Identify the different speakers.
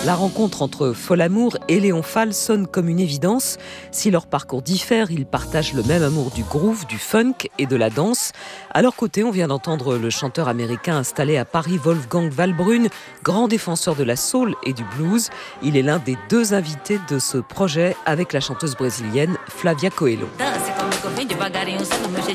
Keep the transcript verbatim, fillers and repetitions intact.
Speaker 1: La rencontre entre Folamour et Léon Fall sonne comme une évidence. Si leurs parcours diffèrent, ils partagent le même amour du groove, du funk et de la danse. À leur côté, on vient d'entendre le chanteur américain installé à Paris, Wolfgang Valbrune, grand défenseur de la soul et du blues. Il est l'un des deux invités de ce projet avec la chanteuse brésilienne Flavia Coelho.